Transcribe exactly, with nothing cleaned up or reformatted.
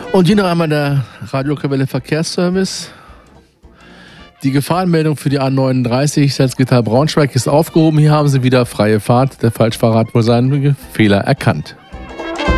Und hier noch einmal der Radio-Quelle Verkehrsservice. Die Gefahrenmeldung für die A neununddreißig Salzgitter-Braunschweig ist aufgehoben. Hier haben sie wieder freie Fahrt. Der Falschfahrer hat wohl seinen Fehler erkannt.